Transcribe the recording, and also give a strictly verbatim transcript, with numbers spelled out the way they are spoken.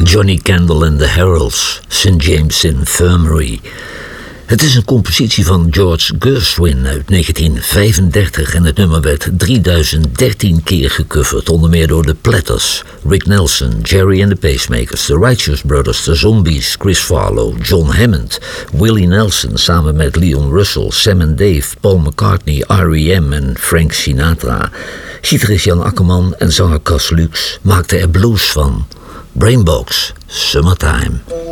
Johnny Kendall and the Heralds, Saint James Infirmary. Het is een compositie van George Gershwin uit negentien vijfendertig en het nummer werd drieduizend dertien keer gecoverd, onder meer door de Platters, Rick Nelson, Jerry and the Pacemakers, The Righteous Brothers, The Zombies, Chris Farlow, John Hammond, Willie Nelson samen met Leon Russell, Sam and Dave, Paul McCartney, R E M en Frank Sinatra. Gitarist Jan Akkerman en zanger Cas Lux maakten er blues van. Brainbox, Summertime.